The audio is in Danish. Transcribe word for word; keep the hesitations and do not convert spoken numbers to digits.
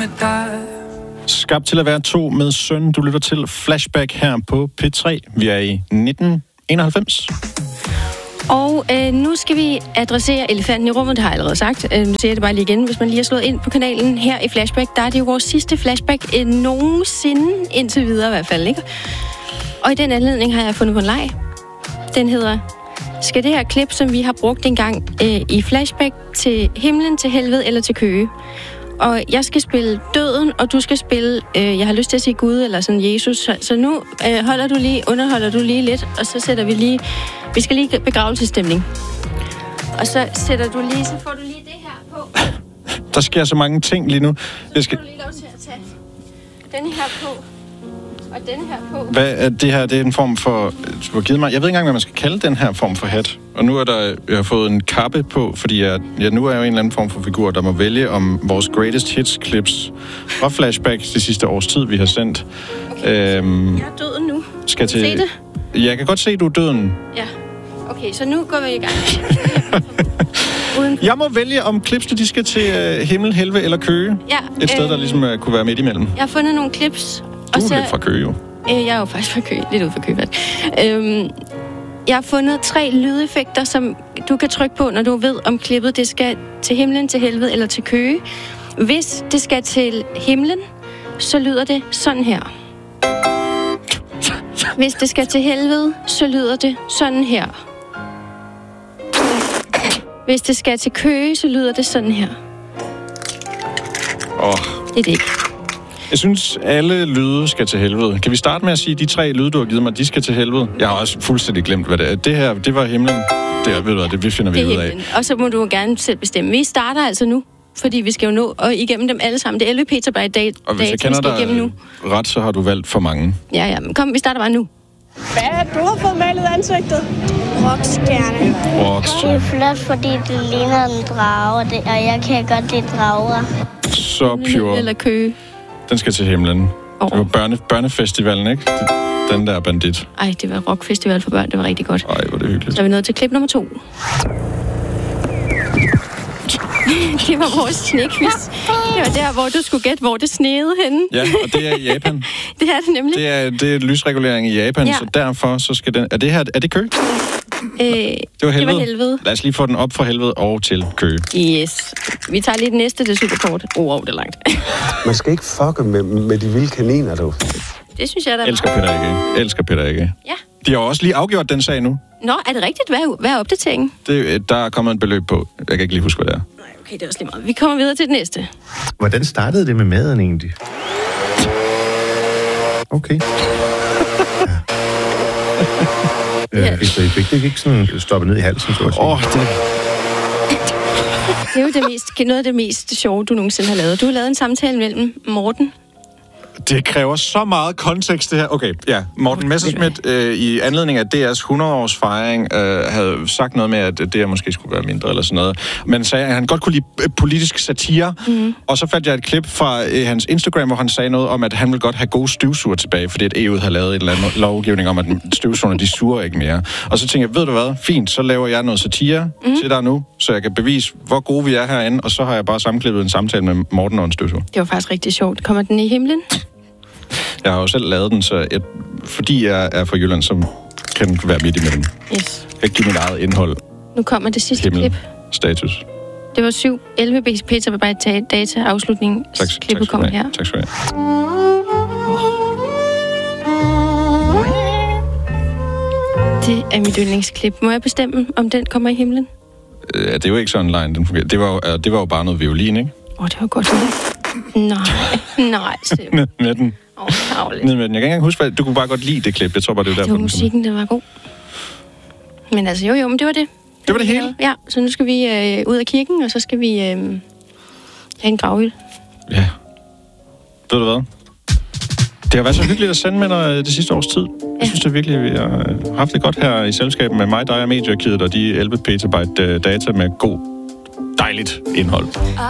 med dig. Skabt til at være to med søn. Du lytter til Flashback her på P tre. Vi er i nitten enoghalvfems. Og øh, nu skal vi adressere elefanten i rummet, det har jeg allerede sagt. Øh, nu siger jeg det bare lige igen, hvis man lige har slået ind på kanalen her i Flashback. Der er det jo vores sidste Flashback øh, nogensinde, indtil videre i hvert fald, ikke? Og i den anledning har jeg fundet på en leg. Den hedder, skal det her klip, som vi har brugt en gang øh, i Flashback, til himlen, til helvede eller til Køge? Og jeg skal spille døden, og du skal spille, øh, jeg har lyst til at sige Gud eller sådan Jesus. Så, så nu øh, holder du lige, underholder du lige lidt, og så sætter vi lige, vi skal lige begravelsesstemning. Og så sætter du lige, så får du lige det her på. Der sker så mange ting lige nu. Så jeg skal... får du lige lov til at tage den her på, og den her på. Hvad er det her? Det er en form for... Du har givet mig... Jeg ved ikke engang, hvad man skal kalde den her form for hat. Og nu er der... Jeg har fået en kappe på, fordi jeg, jeg nu er jo en eller anden form for figur, der må vælge om vores greatest hits clips fra Flashback de sidste års tid, vi har sendt. Okay, øhm, jeg er døden nu. Skal til... Se det? Jeg kan godt se, du er døden. Ja. Okay, så nu går vi i gang. Uden... Jeg må vælge, om clipsene de skal til uh, himmel, helvede eller Køge. Ja, Et sted, øh... der ligesom uh, kunne være midt imellem. Jeg har fundet nogle clips. Du er og så... lidt fra Køge, jo. Øh, jeg er jo faktisk fra Køge, lidt ude fra Køge. Øhm, jeg har fundet tre lydeffekter, som du kan trykke på, når du ved, om klippet det skal til himlen, til helvede eller til Køge. Hvis det skal til himlen, så lyder det sådan her. Hvis det skal til helvede, så lyder det sådan her. Hvis det skal til Køge, så lyder det sådan her. Åh. Oh. Det er det ikke. Jeg synes, alle lyde skal til helvede. Kan vi starte med at sige, at de tre lyde, du har givet mig, de skal til helvede? Jeg har også fuldstændig glemt, hvad det er. Det her, det var himlen. Det er, ved du hvad, det vi finder vi ud af. Og så må du gerne selv bestemme. Vi starter altså nu, fordi vi skal jo nå og igennem dem alle sammen. Det er elleve petabyte data, og hvis jeg kender dig nu. ret, så har du valgt for mange. Ja, ja, men kom, vi starter bare nu. Hvad er du har fået malet ansigtet? Rockstjerne. Rockstjerne. Det er flot, fordi det ligner en drage, det, og jeg kan godt lide drager. Så pure. Eller Køge. Den skal til himlen. Oh. Det var børne, børnefestivalen, ikke? Den der bandit. Ej, det var rockfestival for børn. Det var rigtig godt. Ej, hvor det hyggeligt. Så er vi nået til klip nummer to. Det var vores snequiz. Det var der, hvor du skulle gætte, hvor det sneede henne. Ja, og det er i Japan. Det er det nemlig. Det er, det er lysregulering i Japan, ja. Så derfor så skal den... Er det her... Er det Køge? Øh, det var helvede. Det var helvede. Lad os lige få den op fra helvede og til Køge. Yes. Vi tager lige det næste, det er super kort. Oh, wow, det er langt. Man skal ikke fucke med, med de vilde kaniner, du. Det synes jeg, der er Elsker Peter ikke. Elsker Peter ikke. Ja. De har også lige afgjort den sag nu. Nå, er det rigtigt? Hvad er, hvad er opdateringen? Det, der er kommet et beløb på. Jeg kan ikke lige huske, hvad det er. Nej, okay, det er også lige meget. Vi kommer videre til det næste. Hvordan startede det med maden egentlig? Okay. Ja. Ja. Øh, fik, fik det ikke sådan stoppet ned i halsen, så at sige? Åh, oh, det... Det er jo det mest, noget af det mest sjove, du nogensinde har lavet. Du har lavet en samtale mellem Morten. Det kræver så meget kontekst, det her. Okay, ja. Morten Messerschmidt øh, i anledning af D R's hundrede-års fejring øh, havde sagt noget med, at D R måske skulle være mindre eller sådan noget. Men sagde, at han godt kunne lide politisk satire. Mm. Og så fandt jeg et klip fra øh, hans Instagram, hvor han sagde noget om, at han ville godt have gode støvsuger tilbage, fordi at E U havde lavet en eller anden lovgivning om, at støvsugerne, de suger ikke mere. Og så tænkte jeg, ved du hvad? Fint, så laver jeg noget satire mm. til dig nu, så jeg kan bevise, hvor gode vi er herinde. Og så har jeg bare sammenklippet en samtale med Morten og en støvsuger. Det var faktisk rigtig sjovt. Kommer den i himlen? Jeg har jo selv lavet den, så jeg, fordi jeg er fra Jylland, så kan den være midt imellem. Yes. Jeg giver mit eget indhold. Nu kommer det sidste Himmel. klip. Status. Det var syv elleve petabyte data afslutning. Tak, Klippet kommer her. Tak skal du have. Det er mit yndlingsklip. Må jeg bestemme, om den kommer i himlen? Ja, det er jo ikke sådan online, den fungerer. Det var jo, det var jo bare noget violin, ikke? Åh, oh, det var godt. Nej, nej, med, med den. Åh, oh, Ned med den. Jeg kan ikke engang huske, hvad du kunne bare godt lide det klip. Jeg tror bare, det var derfor. Det var musikken, den var god. Men altså, jo jo, men det var det. Det, det var det hele? Ja, så nu skal vi øh, ud af kirken, og så skal vi øh, have en gravøl. Ja. Ved du hvad? Det har været så hyggeligt at sende med dig det sidste års tid. Ja. Jeg synes det virkelig, vi har haft det godt her i selskab med mig, dig og Mediearkivet, og de elleve petabyte data med god, dejligt indhold.